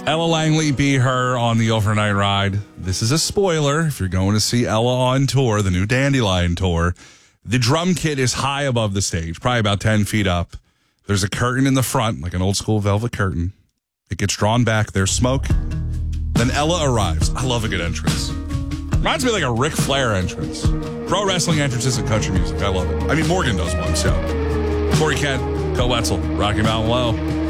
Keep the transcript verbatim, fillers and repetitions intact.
Ella Langley be her on the overnight ride. This is a spoiler. If you're going to see Ella on tour, the new Dandelion tour, the drum kit is high above the stage, probably about ten feet up. There's a curtain in the front, like an old school velvet curtain. It gets drawn back. There's smoke. Then Ella arrives. I love a good entrance. Reminds me like a Ric Flair entrance. Pro wrestling entrances and country music. I love it. I mean, Morgan does one, so. Corey Kent, Go Wetzel, Rocky Mountain Low.